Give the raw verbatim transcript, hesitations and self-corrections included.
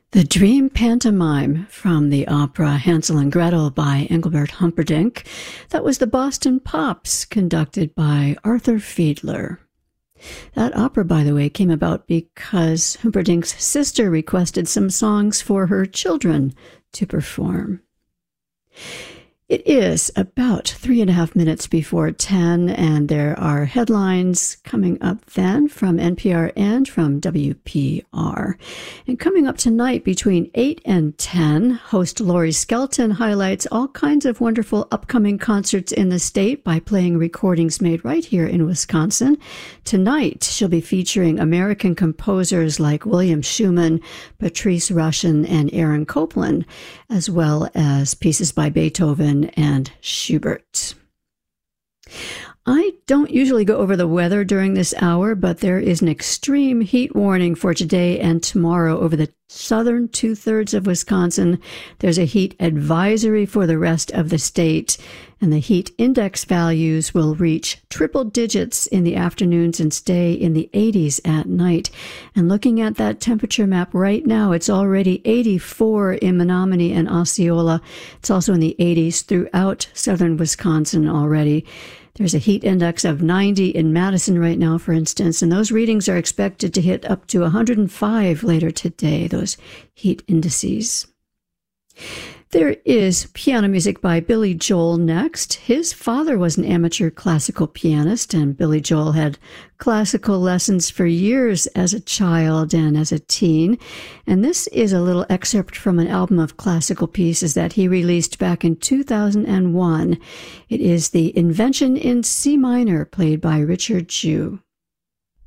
The Dream Pantomime from the opera Hansel and Gretel by Engelbert Humperdinck. That was the Boston Pops, conducted by Arthur Fiedler. That opera, by the way, came about because Humperdinck's sister requested some songs for her children to perform. It is about three and a half minutes before ten, and there are headlines coming up then from N P R and from W P R. And coming up tonight between eight and ten, host Laurie Skelton highlights all kinds of wonderful upcoming concerts in the state by playing recordings made right here in Wisconsin. Tonight, she'll be featuring American composers like William Schumann, Patrice Rushen, and Aaron Copland, as well as pieces by Beethoven and Schubert. I don't usually go over the weather during this hour, but there is an extreme heat warning for today and tomorrow over the southern two-thirds of Wisconsin. There's a heat advisory for the rest of the state, and the heat index values will reach triple digits in the afternoons and stay in the eighties at night. And looking at that temperature map right now, it's already eighty-four in Menominee and Osceola. It's also in the eighties throughout southern Wisconsin already. There's a heat index of ninety in Madison right now, for instance, and those readings are expected to hit up to one hundred five later today, those heat indices. There is piano music by Billy Joel next. His father was an amateur classical pianist, and Billy Joel had classical lessons for years as a child and as a teen. And this is a little excerpt from an album of classical pieces that he released back in two thousand one. It is the Invention in C minor, played by Richard Jew.